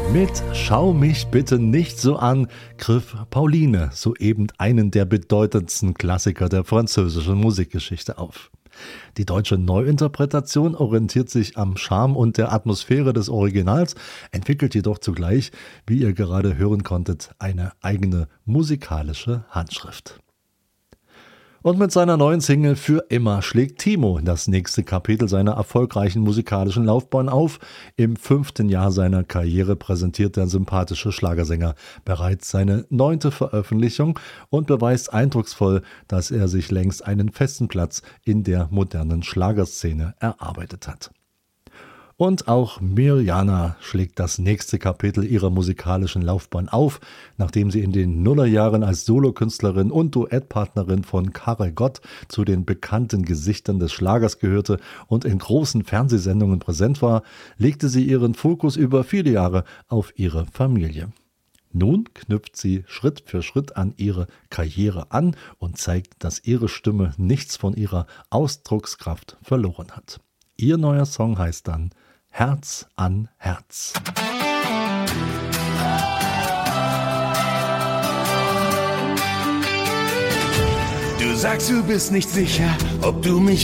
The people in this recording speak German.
Mit Schau mich bitte nicht so an griff Pauline soeben einen der bedeutendsten Klassiker der französischen Musikgeschichte auf. Die deutsche Neuinterpretation orientiert sich am Charme und der Atmosphäre des Originals, entwickelt jedoch zugleich, wie ihr gerade hören konntet, eine eigene musikalische Handschrift. Und mit seiner neuen Single Für immer schlägt Timo das nächste Kapitel seiner erfolgreichen musikalischen Laufbahn auf. Im 5. Jahr seiner Karriere präsentiert der sympathische Schlagersänger bereits seine 9. Veröffentlichung und beweist eindrucksvoll, dass er sich längst einen festen Platz in der modernen Schlagerszene erarbeitet hat. Und auch Mirjana schlägt das nächste Kapitel ihrer musikalischen Laufbahn auf, nachdem sie in den Nullerjahren als Solokünstlerin und Duettpartnerin von Karel Gott zu den bekannten Gesichtern des Schlagers gehörte und in großen Fernsehsendungen präsent war, legte sie ihren Fokus über viele Jahre auf ihre Familie. Nun knüpft sie Schritt für Schritt an ihre Karriere an und zeigt, dass ihre Stimme nichts von ihrer Ausdruckskraft verloren hat. Ihr neuer Song heißt dann Herz an Herz. Du sagst, du bist nicht sicher, ob du mich